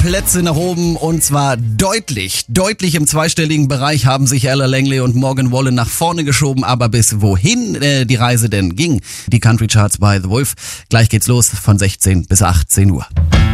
Plätze nach oben und zwar deutlich im zweistelligen Bereich haben sich Ella Langley und Morgan Wallen nach vorne geschoben, aber bis wohin die Reise denn ging, die Country Charts bei The Wolf. Gleich geht's los von 16 bis 18 Uhr.